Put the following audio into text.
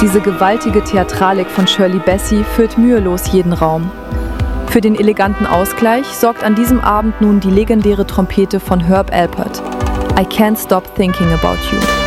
Diese gewaltige Theatralik von Shirley Bassey füllt mühelos jeden Raum. Für den eleganten Ausgleich sorgt an diesem Abend nun die legendäre Trompete von Herb Alpert. I Can't Stop Thinking About You.